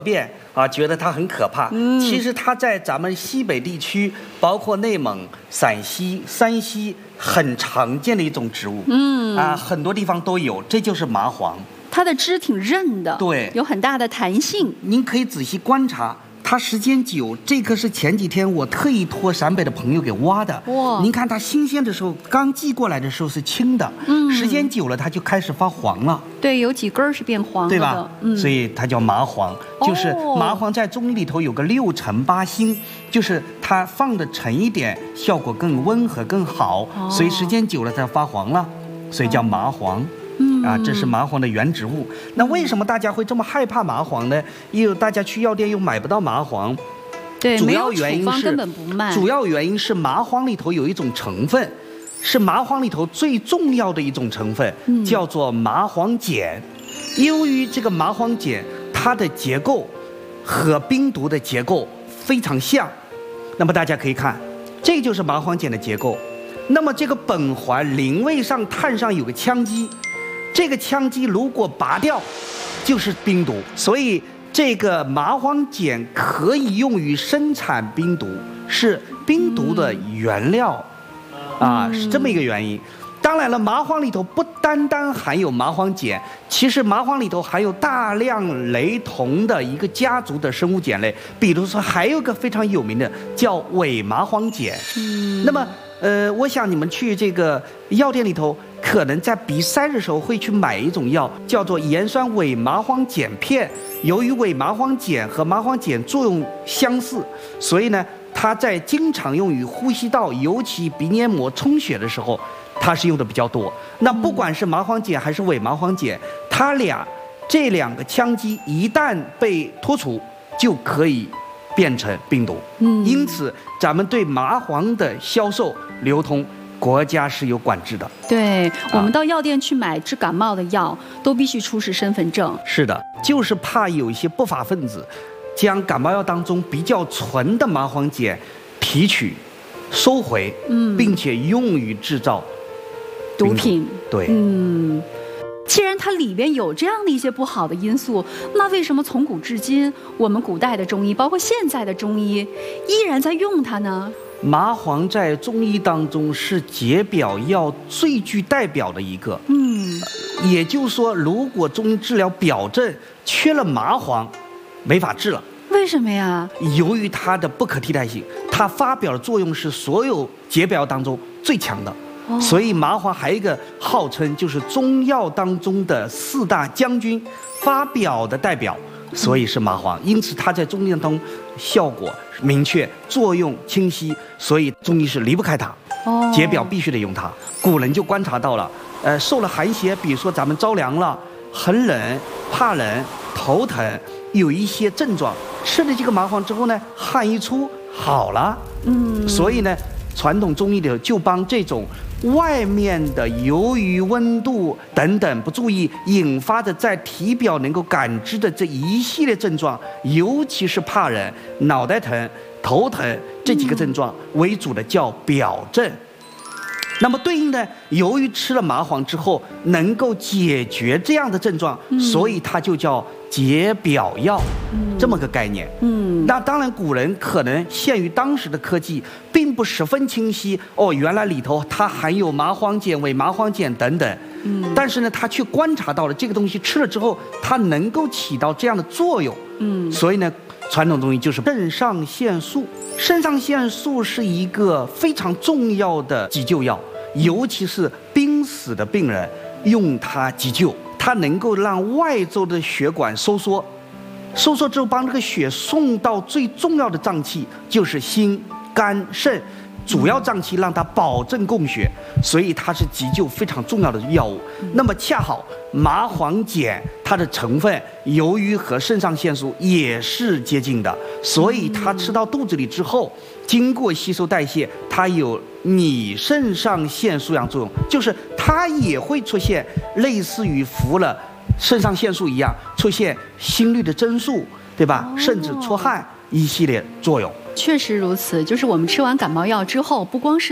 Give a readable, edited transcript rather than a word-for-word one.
变啊，觉得它很可怕。其实它在咱们西北地区，包括内蒙、陕西、山西，很常见的一种植物。很多地方都有，这就是麻黄。 它的枝挺韧的， 对， 有很大的弹性。 您可以仔细观察。它时间久，这棵是前几天我特意托陕北的朋友给挖的。 哇！ 您看它新鲜的时候，刚寄过来的时候是青的，时间久了它就开始发黄了。 对，有几根是变黄了的， 对吧？所以它叫麻黄。就是麻黄在中医里头有个6沉8辛，就是它放的沉一点，效果更温和更好，所以时间久了它发黄了，所以叫麻黄。这是麻黄的原植物。那为什么大家会这么害怕麻黄呢？因为大家去药店又买不到麻黄。 对， 主要原因是根本不卖。 主要原因是麻黄里头有一种成分，是麻黄里头最重要的一种成分，叫做麻黄碱。由于这个麻黄碱，它的结构和冰毒的结构非常像，那么大家可以看，这就是麻黄碱的结构。那么这个苯环灵位上碳上有个羟基。这个羟基如果拔掉，就是冰毒，所以这个麻黄碱可以用于生产冰毒，是冰毒的原料，是这么一个原因。当然了，麻黄里头不单单含有麻黄碱，其实麻黄里头含有大量雷同的一个家族的生物碱类，比如说还有个非常有名的叫伪麻黄碱。那么我想你们去这个药店里头，可能在鼻塞的时候会去买一种药，叫做盐酸伪麻黄碱片。由于伪麻黄碱和麻黄碱作用相似，所以呢，它在经常用于呼吸道，尤其鼻黏膜充血的时候，它是用的比较多。那不管是麻黄碱还是伪麻黄碱，这两个羟基一旦被脱除，就可以变成冰毒。因此咱们对麻黄的销售流通，国家是有管制的。 对，我们到药店去买治感冒的药，都必须出示身份证。 是的，就是怕有一些不法分子将感冒药当中比较纯的麻黄碱提取、收回，并且用于制造毒品。 对， 既然它里边有这样的一些不好的因素，那为什么从古至今，我们古代的中医，包括现在的中医，依然在用它呢？ 麻黄在中医当中是解表药最具代表的一个。也就是说，如果中医治疗表症缺了麻黄，没法治了。 为什么呀？ 由于它的不可替代性，它发表的作用是所有解表药当中最强的。所以麻黄还有一个号称就是中药当中的4大将军，发表的代表，所以是麻黄。因此它在中医当中效果明确，作用清晰，所以中医是离不开它。解表必须得用它。古人就观察到了，受了寒邪，比如说咱们着凉了，很冷、怕冷、头疼，有一些症状，吃了这个麻黄之后呢，汗一出好了。所以呢，传统中医里就帮这种外面的由于温度等等不注意引发的在体表能够感知的这一系列症状，尤其是怕冷、脑袋疼、头疼这几个症状为主的叫表症。那么对应的，由于吃了麻黄之后能够解决这样的症状，所以它就叫解表药，这么个概念。那当然古人可能限于当时的科技，并不十分清晰。原来里头它含有麻黄碱、伪麻黄碱等等。但是呢，他却观察到了这个东西吃了之后，它能够起到这样的作用。所以呢，传统中医就是肾上腺素。肾上腺素是一个非常重要的急救药，尤其是濒死的病人用它急救，它能够让外周的血管收缩，收缩之后帮这个血送到最重要的脏器，就是心、肝、肾主要脏器，让它保证供血，所以它是急救非常重要的药物。那么恰好麻黄碱它的成分由于和肾上腺素也是接近的，所以它吃到肚子里之后，经过吸收代谢，它有拟肾上腺素样作用，就是它也会出现类似于服了肾上腺素一样，出现心率的增速，对吧？甚至出汗一系列作用。 确实如此，就是我们吃完感冒药之后，不光是